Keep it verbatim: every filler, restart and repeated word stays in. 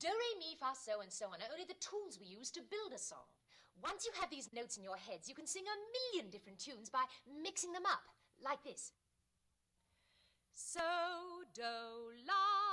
Do, re, mi, fa, so, and so on are only the tools we use to build a song. Once you have these notes in your heads, you can sing a million different tunes by mixing them up, like this. So, do, la,